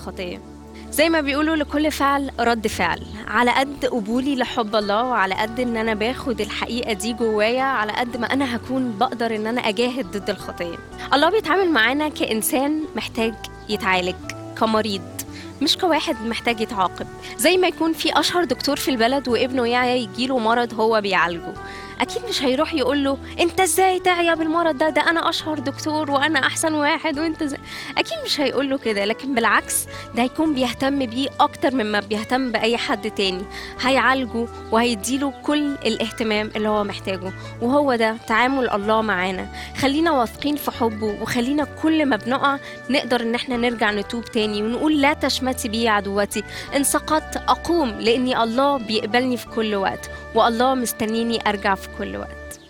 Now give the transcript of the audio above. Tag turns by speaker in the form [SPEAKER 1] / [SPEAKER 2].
[SPEAKER 1] الخطية. زي ما بيقولوا لكل فعل رد فعل، على قد قبولي لحب الله وعلى قد ان انا باخد الحقيقة دي جوايا، على قد ما انا هكون بقدر ان انا اجاهد ضد الخطية. الله بيتعامل معانا كإنسان محتاج يتعالج، كمريض، مش كواحد محتاج يتعاقب. زي ما يكون في اشهر دكتور في البلد وابنه يجيله مرض هو بيعالجه، اكيد مش هيروح يقوله انت ازاي تعيا بالمرض ده انا اشهر دكتور وانا احسن واحد وانت زي. اكيد مش هيقوله كده، لكن بالعكس ده هيكون بيهتم بيه اكتر مما بيهتم باي حد تاني، هيعالجه وهيديله كل الاهتمام اللي هو محتاجه. وهو ده تعامل الله معانا. خلينا واثقين في حبه، وخلينا كل ما بنقع نقدر ان احنا نرجع نتوب تاني ونقول لا تشمتي بي عدوتي، ان سقطت اقوم، لاني الله بيقبلني في كل وقت، والله مستنيني ارجع في كل وقت.